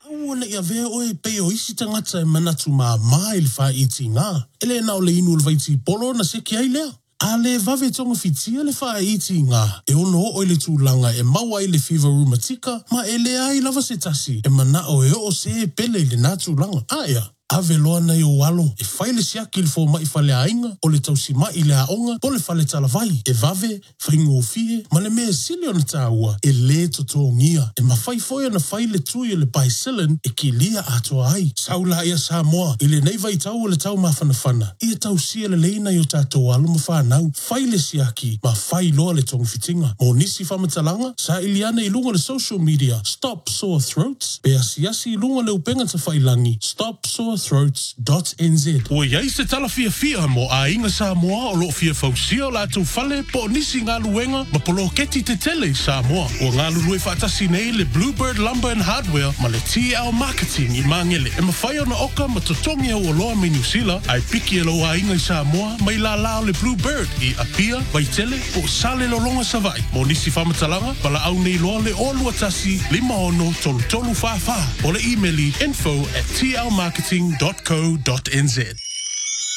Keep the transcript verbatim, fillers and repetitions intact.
Awana ia vea oe pe o isi tangata e manatu maa maa ili wha iti ngā. Ele nao le inu ulwaiti polo na seki ai lea. A le vave tonga fitia le wha iti ngā. E ono o le tūlanga e maua i le fever rheumatica, ma e le ai lava se tasi. E mana o e o se e pele le nā tūlanga. Aia. Ave loa nei o walo, e whaile siaki le fō mai whale ainga, o le tausi mai le aonga, po le whale talavai, e vave, whaingo o fie, ma le mea sili o na tāua, e le totongia, e ma whai foia na whaile tui le paicillin, e ki lia atoa ai. Saula ia Samoa, i le nei vai tau o le tau mawhanawhana, ia tausia le leina i o tātou alo ma whanau, whaile siaki, ma whai loa le tonga fitinga. Mo nisi whamatalanga, sa iliana i lunga le social media, Stop Sore Throats, pe asiasi i lunga le upenga ta whailangi, Stop Sore throats dot n z. O iai se tala fia fia mo a inga Samoa o lo fia fausia o la tu fale po nisi ngā luenga ma polo keti te tele Samoa. O ngā lulue whaatasi nei le Bluebird Lumber and Hardware ma le T L Marketing i mangele. E ma whai ona oka ma totongi au o loa me New Zealand ai piki e lo a inga i Samoa mai la lao le Bluebird i apia, vaitele po sale lo longa savai. Mo nisi whamatalanga pala au nei loa le olua tasi lima ono tolu tolu wha wha o le emaili info at t l marketing dot co dot n z.